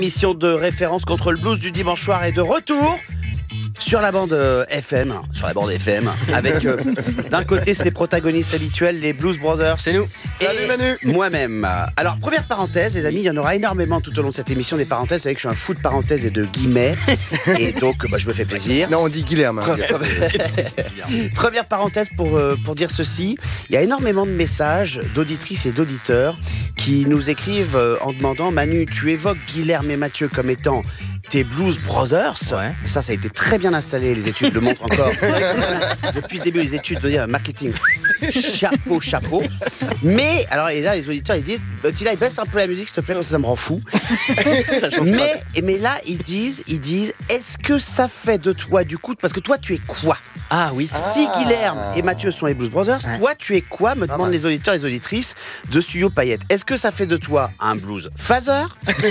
Mission de référence contre le blues du dimanche soir est de retour sur la bande FM, avec d'un côté ses protagonistes habituels, les Blues Brothers. C'est nous. Salut Manu. Moi-même. Alors, première parenthèse, les amis, il y en aura énormément tout au long de cette émission, des parenthèses. Vous savez que je suis un fou de parenthèses et de guillemets. Et donc, je me fais plaisir. Non, on dit Guilherme. Première parenthèse pour dire ceci. Il y a énormément de messages d'auditrices et d'auditeurs qui nous écrivent en demandant: Manu, tu évoques Guilherme et Mathieu comme étant tes Blues Brothers. Ouais. Ça a été très bien installé, les études le montrent encore. Depuis le début, les études de marketing, chapeau. Mais, alors, et là, les auditeurs, ils disent: Tila, baisse un peu la musique, s'il te plaît, parce que ça me rend fou. mais là, ils disent, est-ce que ça fait de toi, du coup, parce que toi, tu es quoi? Ah oui. Si Guilherme et Mathieu sont les Blues Brothers, toi, tu es quoi, me demandent les auditeurs et les auditrices de Studio Payette. Est-ce que ça fait de toi un blues phaser?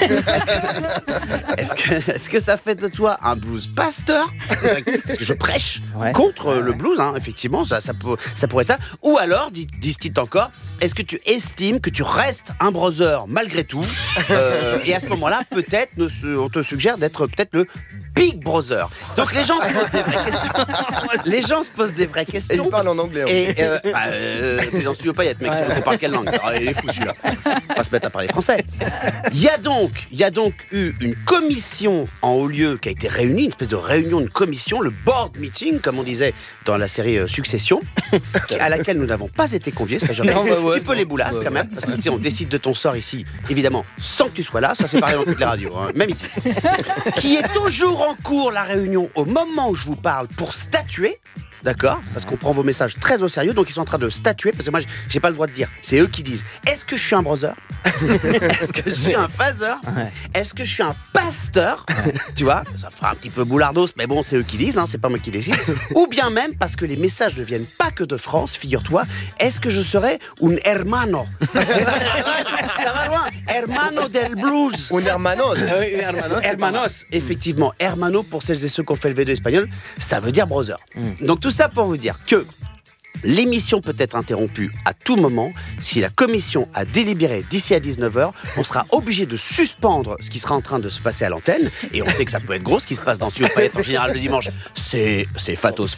Est-ce que ça fait de toi un blues pasteur? Parce que je prêche contre le blues, effectivement, ça pourrait être ça. Ou alors, disent-ils encore, est-ce que tu estimes que tu restes un brother malgré tout? Et à ce moment-là, peut-être, on te suggère d'être peut-être le Big Brother. Donc les gens se posent des vraies questions. Et il parle en anglais. Et t'es dans Studio Payette, mec, tu parles quelle langue? Alors, il est fou celui-là. On va se mettre à parler français. Il y a donc eu une commission en haut lieu qui a été réunie, une espèce de réunion de commission, le board meeting, comme on disait dans la série Succession, à laquelle nous n'avons pas été conviés. Ça, j'aurais un petit peu les boulasses quand même, parce que tu sais, on décide de ton sort ici, évidemment, sans que tu sois là. Ça, c'est pareil dans toutes les radios, même ici. Qui est toujours en cours, la réunion, au moment où je vous parle, pour statuer. D'accord? Parce qu'on prend vos messages très au sérieux, donc ils sont en train de statuer, parce que moi, j'ai pas le droit de dire. C'est eux qui disent: est-ce que je suis un brother? Est-ce que je suis un phaser? Est-ce que je suis un pasteur? Tu vois, ça fera un petit peu boulardos, mais bon, c'est eux qui disent, c'est pas moi qui décide. Ou bien même, parce que les messages ne viennent pas que de France, figure-toi, est-ce que je serais un hermano? Ça va loin. Hermano del blues. Un hermanos. Hermanos, effectivement. Hermano, pour celles et ceux qui ont fait le V2 espagnol, ça veut dire brother. Donc tout ça pour vous dire que l'émission peut être interrompue à tout moment. Si la commission a délibéré d'ici à 19h, on sera obligé de suspendre ce qui sera en train de se passer à l'antenne. Et on sait que ça peut être gros, ce qui se passe dans Studio Payette en général le dimanche. C'est fatos.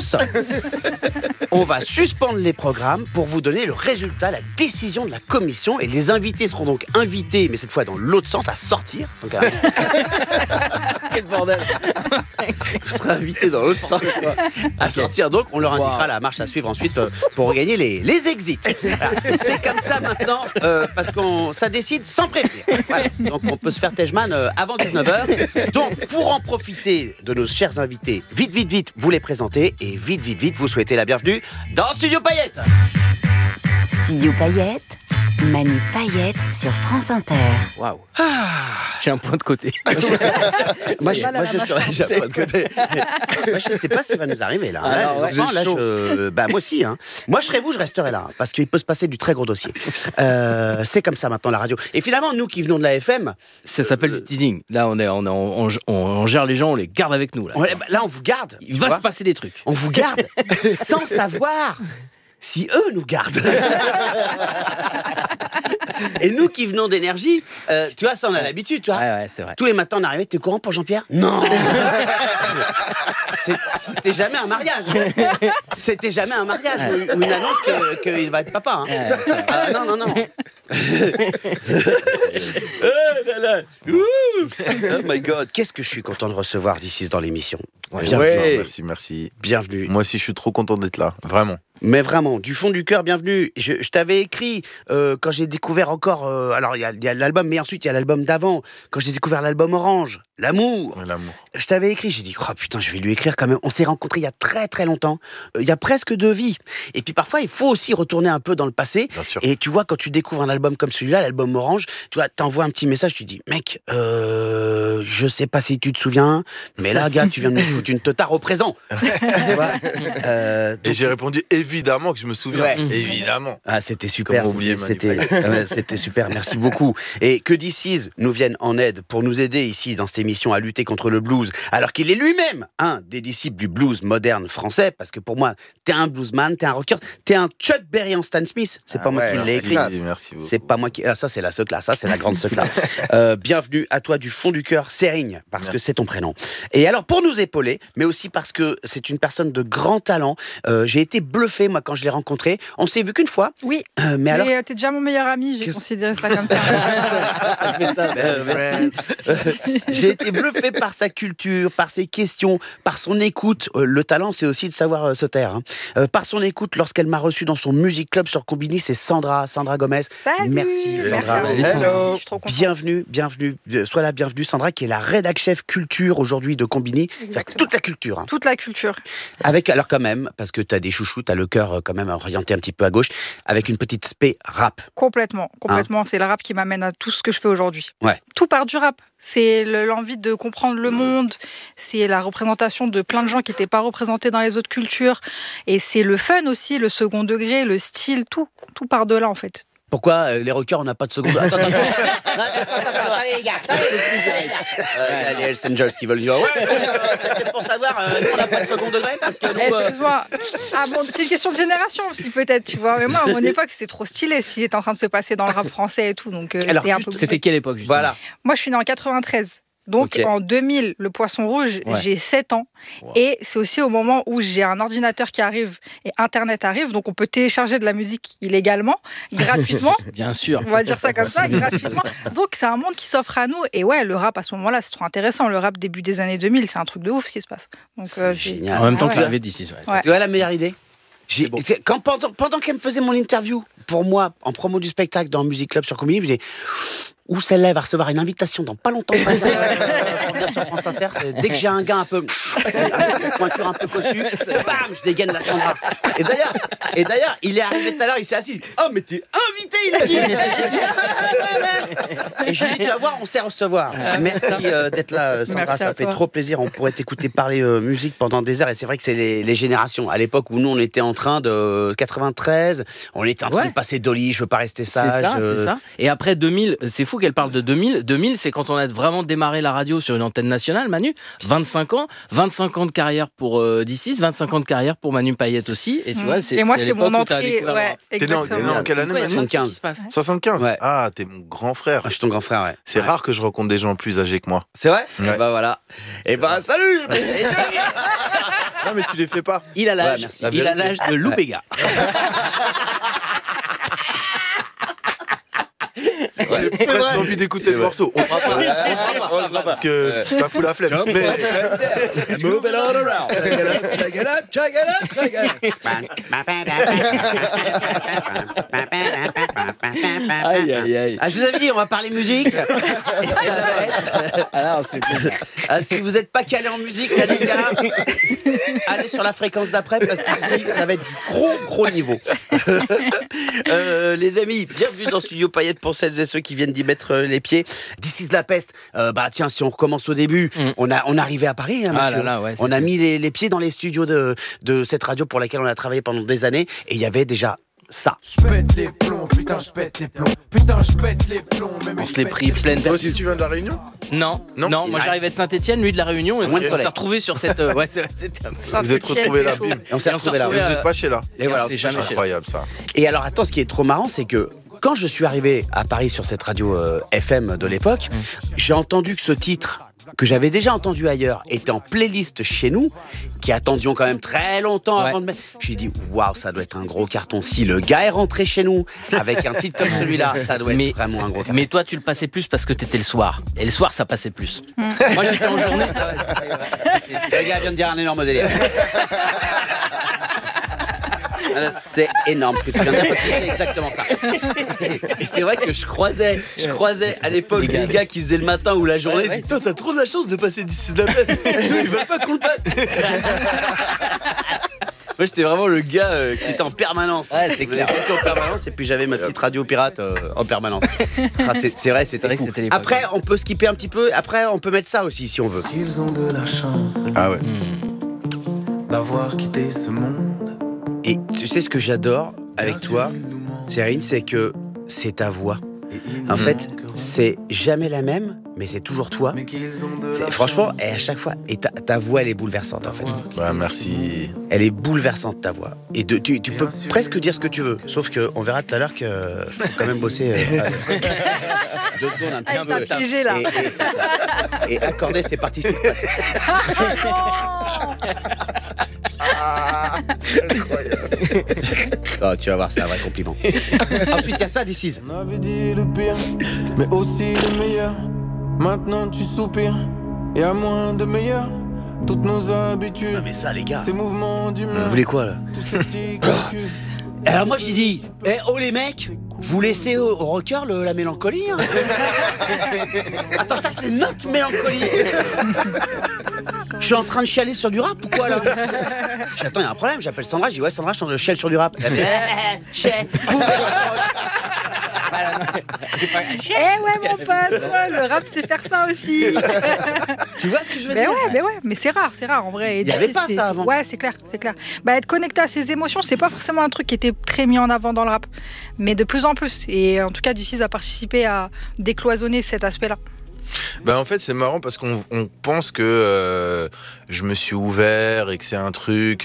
On va suspendre les programmes pour vous donner le résultat, la décision de la commission. Et les invités seront donc invités, mais cette fois dans l'autre sens, à sortir. Donc, Quel bordel. vous serez invités dans l'autre sens à sortir. Donc, on leur indiquera la marche à suivre ensuite pour regagner les exits. Voilà. C'est comme ça maintenant, parce que ça décide sans prévenir. Voilà. Donc, on peut se faire Tejman avant 19h. Donc, pour en profiter de nos chers invités, vite, vous les présentez et vite, vous souhaitez la bienvenue dans Studio Payette. Studio Payette, Manu Payette sur France Inter. Waouh. J'ai un point de côté. Moi, j'ai un point de côté. Moi, je ne sais pas ce qui va nous arriver là. Les enfants, moi aussi. Moi, je serais vous, je resterai là, parce qu'il peut se passer du très gros dossier. C'est comme ça maintenant la radio. Et finalement, nous qui venons de la FM, ça s'appelle du teasing. Là, on gère les gens, on les garde avec nous. Là, on vous garde. Il va se passer des trucs. On vous garde sans savoir si eux nous gardent. Et nous qui venons d'énergie, tu vois, ça on a l'habitude, tu vois. Ouais, c'est vrai. Tous les matins on arrivait, t'es au courant pour Jean-Pierre? Non. C'était jamais un mariage. C'était jamais un mariage ou une annonce qu'il va être papa. Non. Oh my God, qu'est-ce que je suis content de recevoir d'ici dans l'émission. Merci. Bienvenue. Moi aussi, je suis trop content d'être là, vraiment. Mais vraiment, du fond du cœur, bienvenue. Je t'avais écrit quand j'ai découvert encore... alors, il y a l'album, mais ensuite, il y a l'album d'avant. Quand j'ai découvert l'album Orange, L'amour. Je t'avais écrit, j'ai dit, oh putain, je vais lui écrire quand même. On s'est rencontrés il y a très très longtemps. Il y a presque 2 vies. Et puis parfois, il faut aussi retourner un peu dans le passé. Et tu vois, quand tu découvres un album comme celui-là, l'album Orange, tu vois, t'envoies un petit message, tu dis, mec, je sais pas si tu te souviens, mais là, gars, tu viens de me foutre une teutard au présent. Tu vois, et j'ai répondu, évidemment. évidemment que je me souviens. Ouais. Évidemment. Ah, c'était super. Comment oublier Manu C'était super. Merci beaucoup. Et que DC's nous vienne en aide pour nous aider ici dans cette émission à lutter contre le blues, alors qu'il est lui-même un des disciples du blues moderne français. Parce que pour moi, t'es un bluesman, t'es un rocker, t'es un Chuck Berry en Stan Smith. C'est pas moi qui l'ai écrit. Merci beaucoup. C'est pas moi qui. Ah, ça, c'est la secla. Ça, c'est la grande secla. Bienvenue à toi du fond du cœur, Serigne, parce que c'est ton prénom. Et alors, pour nous épauler, mais aussi parce que c'est une personne de grand talent, j'ai été bluffé, moi, quand je l'ai rencontré. On s'est vu qu'une fois. Oui. Mais alors. T'es déjà mon meilleur ami, j'ai considéré ça comme ça. Ça fait ça. Merci. J'ai été bluffé par sa culture, par ses questions, par son écoute. Le talent, c'est aussi de savoir se taire. Par son écoute, lorsqu'elle m'a reçu dans son music club sur Combini, c'est Sandra Gomez. Salut. Merci, Sandra. Salut, Hello. Je suis trop contente. Bienvenue. Sois la bienvenue, Sandra, qui est la rédac chef culture aujourd'hui de Combini. Exactement. Toute la culture. Toute la culture. Avec, alors quand même, parce que t'as des chouchous, t'as le cœur quand même orienté un petit peu à gauche, avec une petite spé rap. Complètement. C'est le rap qui m'amène à tout ce que je fais aujourd'hui. Ouais. Tout part du rap. C'est l'envie de comprendre le monde. C'est la représentation de plein de gens qui n'étaient pas représentés dans les autres cultures. Et c'est le fun aussi, le second degré, le style, tout part de là en fait. Pourquoi les rockers, on n'a pas de seconde. Attends. Allez, les gars. Les Hells Angels qui veulent dire. Ouais, c'est peut-être pour savoir, nous, on n'a pas de second degré parce que nous. Excuse-moi. C'est une question de génération aussi, peut-être, tu vois. Mais moi, à mon époque, c'était trop stylé ce qui était en train de se passer dans le rap français et tout. Donc, Alors, c'était un peu. C'était quelle époque justement? Voilà. Moi, je suis née en 93. Donc, Ok. en 2000, le Poisson Rouge, Ouais. j'ai 7 ans. Wow. Et c'est aussi au moment où j'ai un ordinateur qui arrive et Internet arrive. Donc, on peut télécharger de la musique illégalement, gratuitement. Bien sûr. On va dire ça comme ça, C'est bien gratuitement. ça. Donc, c'est un monde qui s'offre à nous. Et ouais, le rap, à ce moment-là, c'est trop intéressant. Le rap début des années 2000, c'est un truc de ouf ce qui se passe. Donc, C'est génial. En même temps Ah que ouais. la V10. Ouais. Tu vois la meilleure idée? beau. Pendant qu'elle me faisait mon interview, pour moi, en promo du spectacle dans Music Club sur Combini, je me disais, où celle-là elle va recevoir une invitation dans pas longtemps pour venir sur France Inter. Dès que j'ai un gars un peu avec une pointure un peu cossue, bam, je dégaine la Sandra. Et d'ailleurs, il est arrivé tout à l'heure, il s'est assis. Oh, mais t'es invité, il a dit. Et j'ai dit, tu vas voir, on sait recevoir. Merci d'être là, Sandra. Merci Ça à fait toi. trop plaisir. On pourrait t'écouter parler musique pendant des heures. Et c'est vrai que c'est les générations. À l'époque où nous, on était en train de 93, on était en train Ouais. de passer Dolly, je veux pas rester C'est sage. ça, c'est ça. Et après 2000, c'est fou qu'elle parle de 2000. 2000, c'est quand on a vraiment démarré la radio sur une antenne nationale, Manu. 25 ans de carrière pour D6, 25 ans de carrière pour Manu Payette aussi. Et tu vois, Et moi, c'est l'époque mon où t'as entrée. découvert le Ouais, rap. T'es né en exactement. quelle année, Ouais, il y a Manu plein de trucs 75. qui se passent. 75 Ouais. Ah, t'es mon grand frère. Je suis ton grand frère, ouais. C'est Ouais. rare que je rencontre des gens plus âgés que moi. C'est vrai Ouais. Et bah voilà. Et bah salut. Non, mais tu les fais pas. Il a l'âge, Ouais, merci. il a l'âge de Lou Béga. J'ai presque envie d'écouter le morceau. On fera pas. On le fera pas. Parce que ça fout la flemme. Mais Move it all around. Aïe, aïe, aïe. Ah, je vous avais dit, on va parler musique. Et ça va être- Alors, on se fait plaisir. Ah, si vous n'êtes pas calé en musique, là, les gars, allez sur la fréquence d'après parce qu'ici, ça va être du gros niveau. Les amis, bienvenue dans Studio Payette pour celles et ceux qui viennent d'y mettre les pieds. D'ici la peste. Bah tiens, si on recommence au début, on arrivait à Paris, hein, Ah monsieur. là là, ouais, On a c'était- mis les pieds dans les studios de cette radio pour laquelle on a travaillé pendant des années et il y avait déjà ça. J'pète les plombs, putain j'pète les plombs, putain j'pète les plombs, même On se l'est pris pleine toi de... aussi, tu viens de la Réunion? Non, Non. non, moi j'arrivais de Saint-Etienne, lui de la Réunion, et Moins de on s'est soleil. retrouvés sur cette... Ouais, c'était un peu... Ça, Vous êtes c'est chill, retrouvés c'est là, chaud. bim. Et on s'est Et on s'est retrouvés là. retrouvés Vous à- n'êtes pas chez là. Et voilà, on s'est jamais chez Incroyable ça. Et alors, attends, ce qui est trop marrant, c'est que quand je suis arrivé à Paris sur cette radio FM de l'époque, j'ai entendu que ce titre, que j'avais déjà entendu ailleurs, était en playlist chez nous, qui attendions quand même très longtemps Ouais. avant de mettre. J'ai dit, waouh, ça doit être un gros carton. Si le gars est rentré chez nous avec un titre comme celui-là, ça doit être vraiment un gros carton. Mais toi, tu le passais plus parce que t'étais le soir. Et le soir, ça passait plus. Moi, j'étais en journée, ça... Le gars vient de dire un énorme délire. C'est énorme ce que tu viens de dire parce que c'est exactement ça. Et c'est vrai que je croisais à l'époque les gars qui faisaient le matin ou la journée. Ils disaient, putain, t'as trop de la chance de passer d'ici de la peste. Ils veulent pas qu'on le passe. Moi, j'étais vraiment le gars qui était en permanence. Ouais, c'est Je voulais clair. tout en permanence et puis j'avais ma petite radio pirate en permanence. Ah, c'est vrai, c'était vrai que fou. c'était l'époque. Après, on peut skipper un petit peu. Après, on peut mettre ça aussi si on veut. Ils ont de la chance Ah ouais. d'avoir quitté ce monde. Et tu sais ce que j'adore avec toi, Cyrine, c'est que c'est ta voix. En fait, c'est jamais la même, mais c'est toujours toi. Franchement, et à chaque fois, et ta voix, elle est bouleversante en fait. Bah, merci. Elle est bouleversante ta voix. Et tu peux presque dire ce que tu veux, sauf qu'on verra tout à l'heure qu'il faut quand même bosser. 2 secondes, un petit peu. T'as piégé là. Et accorder, c'est parti, c'est passé. Oh, tu vas voir, c'est un vrai compliment. Ensuite, il y a ça, This Is. On avait dit le pire, mais aussi le meilleur. Maintenant tu soupires, et à moins de meilleur. Toutes nos habitudes, Non mais ça, les gars, ces mouvements vous d'humeur, voulez quoi là? tous ces petits calculs. Alors moi, j'ai dit, oh les mecs, vous laissez au rocker la mélancolie hein. Attends, ça c'est notre mélancolie. Je suis en train de chialer sur du rap ou quoi là? J'attends, il y a un problème, j'appelle Sandra, je dis ouais Sandra, je chiale sur du rap. Elle fait, Ouais mon pote, ouais, le rap c'est faire ça aussi. Tu vois ce que je veux dire? Mais c'est rare en vrai. Et Il y avait pas ça avant. Ouais, c'est clair. Être connecté à ses émotions, c'est pas forcément un truc qui était très mis en avant dans le rap, mais de plus en plus. Et en tout cas, DC's a participé à décloisonner cet aspect-là. Bah en fait c'est marrant parce qu'on pense que je me suis ouvert et que c'est un truc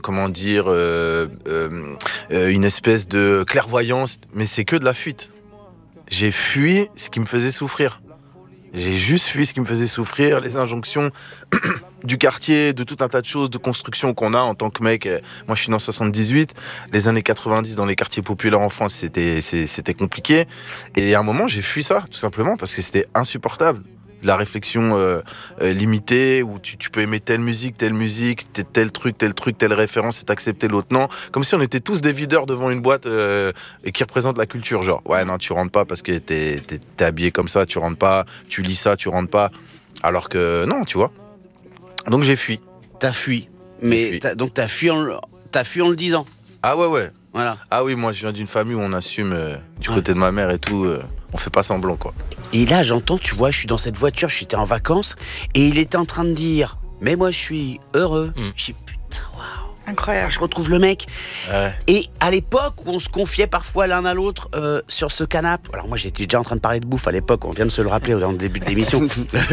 une espèce de clairvoyance, mais c'est que de la fuite. J'ai fui ce qui me faisait souffrir. J'ai juste fui ce qui me faisait souffrir, les injonctions du quartier, de tout un tas de choses, de construction qu'on a en tant que mec. Moi, je suis né en 78. Les années 90, dans les quartiers populaires en France, c'était compliqué. Et à un moment, j'ai fui ça, tout simplement, parce que c'était insupportable. De la réflexion limitée, où tu peux aimer telle musique, tel truc, telle référence, et t'accepter l'autre non. Comme si on était tous des videurs devant une boîte et qui représente la culture. Genre, ouais, non, tu rentres pas parce que t'es habillé comme ça, tu rentres pas, tu lis ça, tu rentres pas. Alors que non, tu vois. Donc j'ai fui. T'as fui. Mais donc t'as fui en le disant. Ah ouais. Voilà. Ah oui, moi je viens d'une famille où on assume du côté de ma mère et tout. On fait pas semblant, quoi. Et là, j'entends, tu vois, je suis dans cette voiture, j'étais en vacances, et il était en train de dire, mais moi je suis heureux. Je dis, putain, waouh. Incroyable. Je retrouve le mec. Ouais. Et à l'époque où on se confiait parfois l'un à l'autre sur ce canapé, alors moi j'étais déjà en train de parler de bouffe à l'époque, on vient de se le rappeler au début de l'émission,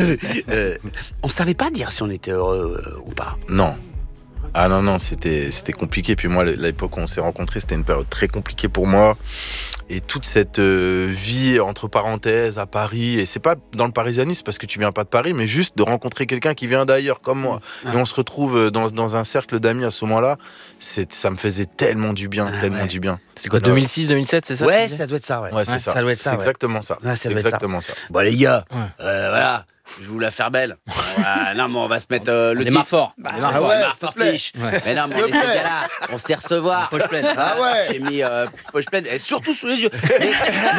on savait pas dire si on était heureux ou pas. Non. Ah non, c'était compliqué. Puis moi, l'époque où on s'est rencontrés, c'était une période très compliquée pour moi. Et toute cette vie, entre parenthèses, à Paris, et c'est pas dans le parisianisme parce que tu viens pas de Paris, mais juste de rencontrer quelqu'un qui vient d'ailleurs, comme moi. Et on se retrouve dans un cercle d'amis à ce moment-là. Ça me faisait tellement du bien, du bien. C'est quoi, 2006, 2007, c'est ça? Ouais, ça doit être ça, ouais. Ouais, c'est ça. Ça doit être ça, C'est ouais. exactement ça. Ouais, ça C'est doit être exactement ça. Bon les gars, Ouais. voilà, je vais vous la faire belle. Non mais on va se mettre le Démarre titre. fort. Ah ouais, fortiche. Ouais. Mais non, mais les gars-là, on sait recevoir. Poche pleine. Ah ouais. J'ai mis poche pleine, et surtout sous les yeux. Mais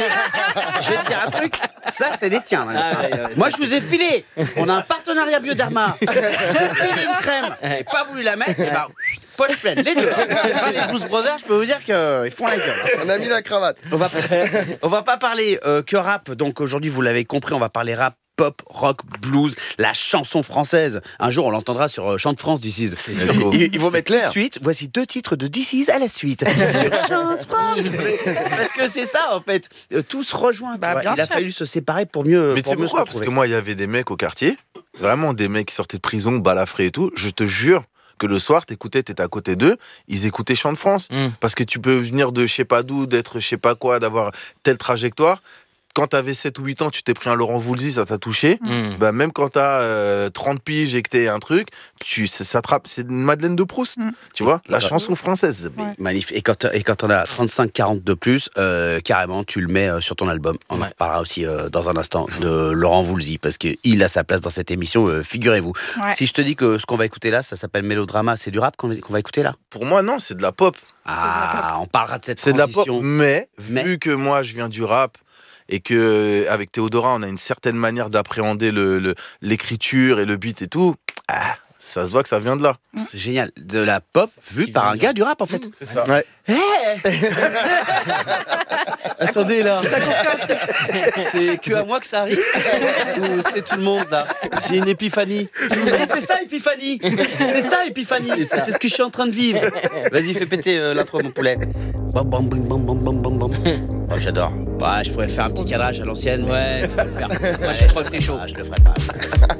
je vais te dire un truc, ça c'est les tiens. Vanessa. Moi je vous ai filé. On a un partenariat Bioderma. Je vous ai filé une crème. Vous n'avez pas voulu la mettre, et ben poche pleine, les deux. Les Blues Brothers, je peux vous dire qu'ils font la gueule. On a mis la cravate. On va pas parler que rap. Donc aujourd'hui, vous l'avez compris, on va parler rap, pop, rock, blues, la chanson française. Un jour, on l'entendra sur Chant de France This Is. Ils vont mettre tout de suite. Voici 2 titres de This Is à la suite. Sur Chant de France. Parce que c'est ça, en fait. Tout se rejoint. Bah, tu vois. bien Il a sûr. fallu se séparer pour mieux. Mais tu sais pour mieux se pourquoi? Parce retrouver. que moi, il y avait des mecs au quartier, vraiment des mecs qui sortaient de prison, balafrés et tout. Je te jure que le soir, t'étais à côté d'eux, ils écoutaient Chant de France. Parce que tu peux venir de je sais pas d'où, d'être je sais pas quoi, d'avoir telle trajectoire. Quand t'avais 7 ou 8 ans, tu t'es pris un Laurent Voulzy, ça t'a touché. Bah, même quand t'as 30 piges et que t'es un truc, ça te c'est une Madeleine de Proust. Tu vois, la chanson française. Ouais. Magnifique. Et quand on a 35-40 de plus, carrément, tu le mets sur ton album. On en reparlera aussi dans un instant de Laurent Voulzy, parce qu'il a sa place dans cette émission, figurez-vous. Ouais. Si je te dis que ce qu'on va écouter là, ça s'appelle Mélodrama, c'est du rap qu'on va écouter là? Pour moi, non, c'est de la pop. Ah, on parlera de cette C'est de la pop. transition. Mais vu que moi, je viens du rap, et que avec Théodora, on a une certaine manière d'appréhender l'écriture et le beat et tout, ça se voit que ça vient de là. C'est génial. De la pop vue par un gars du rap, en fait. C'est ça. Ouais. Attendez, là. C'est que à moi que ça arrive ou c'est tout le monde, là? J'ai une épiphanie. C'est ça, épiphanie. C'est ça, épiphanie. C'est ce que je suis en train de vivre. Vas-y, fais péter l'intro, mon poulet. Bam, bam, bam, bam, bam, bam, bam, bam. Oh, j'adore. Ouais, je pourrais faire un petit cadrage à l'ancienne. Ouais, tu vas le faire. Ouais, je crois que t'es chaud. Ah, je le ferai pas.